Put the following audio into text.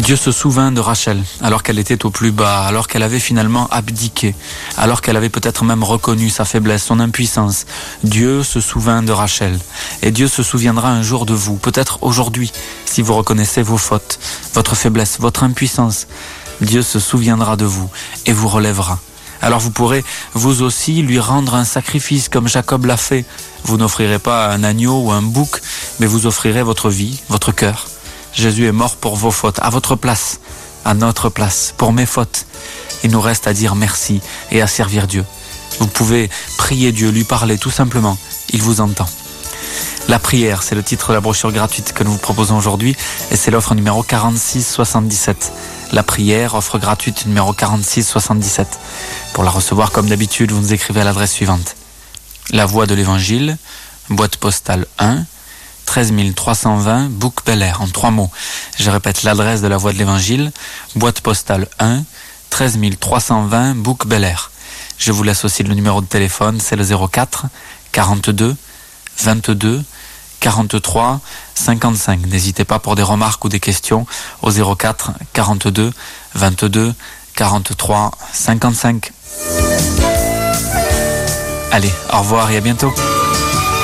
Dieu se souvint de Rachel, alors qu'elle était au plus bas, alors qu'elle avait finalement abdiqué, alors qu'elle avait peut-être même reconnu sa faiblesse, son impuissance. Dieu se souvint de Rachel. Et Dieu se souviendra un jour de vous, peut-être aujourd'hui, si vous reconnaissez vos fautes, votre faiblesse, votre impuissance. Dieu se souviendra de vous et vous relèvera. Alors vous pourrez, vous aussi, lui rendre un sacrifice comme Jacob l'a fait. Vous n'offrirez pas un agneau ou un bouc, mais vous offrirez votre vie, votre cœur. Jésus est mort pour vos fautes, à votre place, à notre place, pour mes fautes. Il nous reste à dire merci et à servir Dieu. Vous pouvez prier Dieu, lui parler tout simplement. Il vous entend. La prière, c'est le titre de la brochure gratuite que nous vous proposons aujourd'hui et c'est l'offre numéro 4677. La prière, offre gratuite numéro 4677. Pour la recevoir comme d'habitude, vous nous écrivez à l'adresse suivante. La Voix de l'Évangile, boîte postale 1, 13 320, Bouc-Bel-Air, en 3 mots. Je répète l'adresse de la Voix de l'Évangile, boîte postale 1, 13 320, Bouc-Bel-Air. Je vous laisse aussi le numéro de téléphone, c'est le 04 42 22 43 55. N'hésitez pas pour des remarques ou des questions au 04 42 22 43 55. Allez, au revoir et à bientôt.